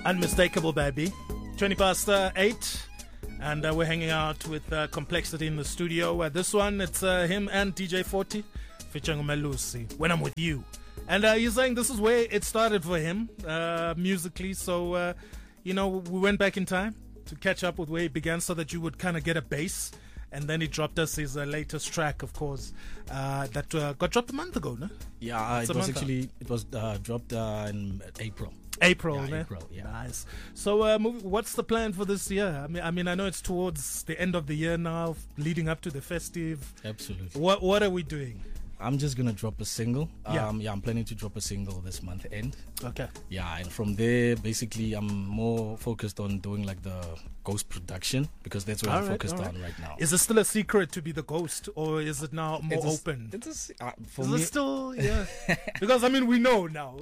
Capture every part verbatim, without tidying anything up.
Unmistakable, baby. twenty past uh, eight. And uh, we're hanging out with uh, Complexity in the studio. Uh, this one, it's uh, him and D J forty featuring Melusi, When I'm With You. And uh, he's saying this is where it started for him, uh, musically. So, uh, you know, we went back in time to catch up with where he began so that you would kind of get a base. And then he dropped us his uh, latest track, of course, uh, that uh, got dropped a month ago, no? Yeah, uh, it was actually, out. it was uh, dropped uh, in April. April, yeah, man. April, yeah. Nice. So, uh, movie, what's the plan for this year? I mean, I mean, I know it's towards the end of the year now, leading up to the festive. Absolutely. What What are we doing? I'm just gonna drop a single. Yeah. Um, yeah, I'm planning to drop a single this month end. Okay. Yeah, and from there, basically, I'm more focused on doing like the ghost production because that's what All I'm right, focused right. on right now. Is it still a secret to be the ghost, or is it now more It's a- open? It's a, uh, for Is me, it still, yeah? Because I mean, we know now.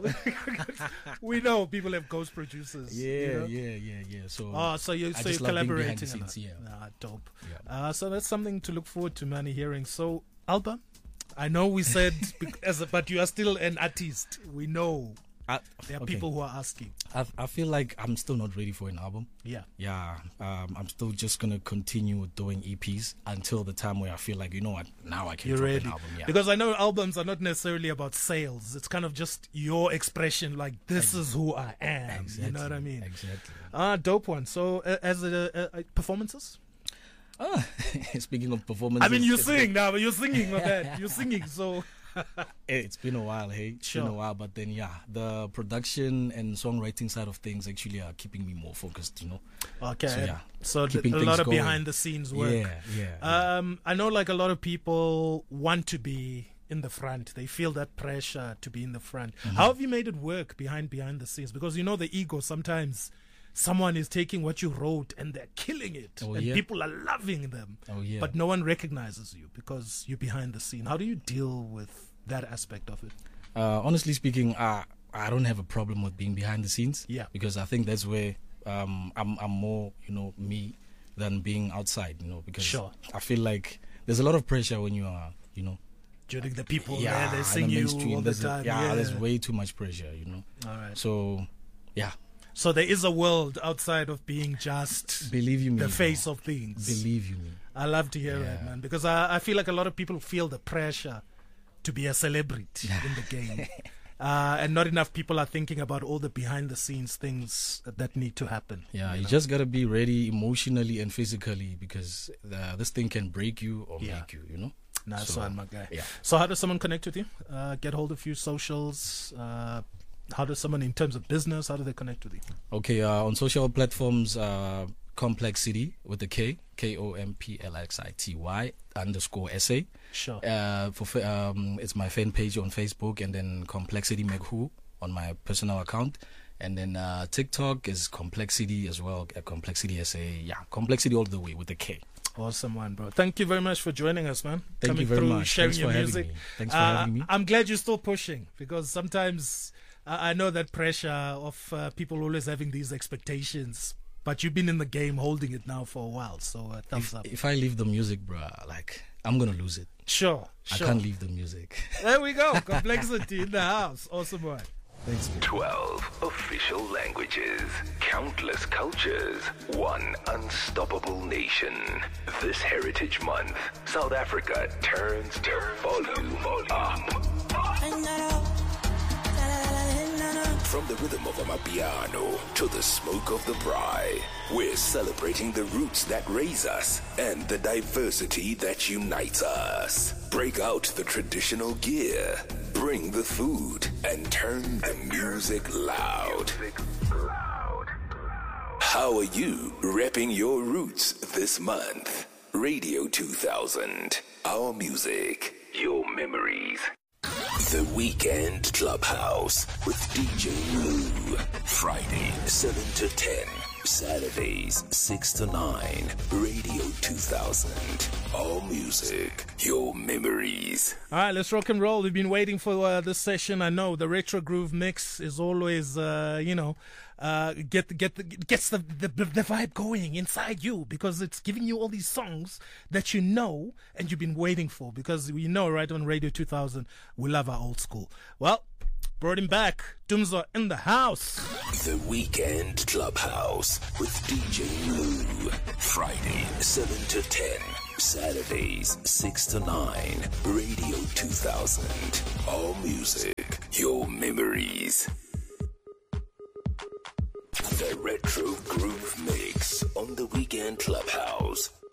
We know people have ghost producers. yeah, you know? yeah, yeah, yeah. So, Oh, so you I so just you're love being behind collaborating. the on scenes, that. yeah. Ah, dope. Yeah. Uh, so that's something to look forward to, man. Hearing. So album. I know we said, bec- as a, but you are still an artist. We know I, there are okay. people who are asking. I, I feel like I'm still not ready for an album. Yeah. Yeah, um, I'm still just gonna continue doing E Ps until the time where I feel like, you know what, now I can You're drop ready. an album. Yeah. Because I know albums are not necessarily about sales. It's kind of just your expression, like, this is who I am. Exactly, You know what I mean? Exactly. Ah, dope one. So, uh, as a, uh, uh, performances? Ah, speaking of performances, I mean, you it's sing now, but you're singing, my bad. You're singing, so. been- it's been a while, hey. It's Sure. been a while, but then yeah, the production and songwriting side of things actually are keeping me more focused, you know. Okay. So, yeah, So, th- keeping a lot things of going. behind the scenes work. Yeah, yeah. yeah. Um, I know, like, a lot of people want to be in the front. They feel that pressure to be in the front. Mm-hmm. How have you made it work behind behind the scenes? Because you know the ego. Sometimes someone is taking what you wrote and they're killing it, Oh, and yeah. people are loving them. Oh, yeah. But no one recognizes you because you're behind the scene. How do you deal with that aspect of it? Uh, honestly speaking, uh, I don't have a problem with being behind the scenes. Yeah. Because I think that's where um, I'm, I'm more, you know, me than being outside, you know, because Sure. I feel like there's a lot of pressure when you are, you know, During the people yeah, there, they in sing the you mainstream, all the there's a- time. yeah, there's way too much pressure, you know. All right. So, yeah, So there is a world outside of being just believe you me, the bro. face of things. Believe you me. I love to hear Yeah. that, man, because I, I feel like a lot of people feel the pressure to be a celebrity in the game. Uh, and not enough people are thinking about all the behind the scenes things that, that need to happen. Yeah, you, know? just gotta be ready emotionally and physically because the, this thing can break you or Yeah. make you, you know. Nice So, one, my guy. yeah. So how does someone connect with you? Uh, get hold of you, socials? Uh, how does someone, in terms of business, how do they connect with you? Okay, uh, on social platforms, uh, Complexity with the K, K O M P L X I T Y underscore S A. Sure. Uh, for fa- um, it's my fan page on Facebook, and then Complexity Meghu on my personal account, and then uh, TikTok is Complexity as well, uh, Complexity S A. Yeah, Complexity all the way with the K. Awesome one, bro. Thank you very much for joining us, man. Thank Coming you very through, much. sharing Thanks your for having music. me. Thanks for Uh, having me. I'm glad you're still pushing because sometimes uh, I know that pressure of uh, people always having these expectations. But you've been in the game holding it now for a while, so uh, thumbs If, up. if I leave the music, bruh, like I'm gonna lose it. Sure, sure. I can't leave the music. There we go. Complexity in the house. Awesome one. Thanks, man. twelve official languages, countless cultures, one unstoppable nation. This Heritage Month, South Africa turns the volume up. From the rhythm of Amapiano to the smoke of the braai, we're celebrating the roots that raise us and the diversity that unites us. Break out the traditional gear, bring the food, and turn the music loud. How are you repping your roots this month? Radio two thousand, our music, your memories. The Weekend Clubhouse with D J Lou. Friday, seven to ten. Saturdays, six to nine. Radio two thousand. All music, your memories. All right, let's rock and roll. We've been waiting for uh, this session. I know the Retro Groove mix is always, uh, you know, uh, get get the, gets the, the the vibe going inside you because it's giving you all these songs that you know and you've been waiting for because we know right on Radio two thousand we love our old school. Well, brought him back. Dumzo in the house. The Weekend Clubhouse with D J Lou. Friday, seven to ten. Saturdays, six to nine. Radio two thousand. All music, your memories. The Retro Groove Mix on the Weekend Clubhouse.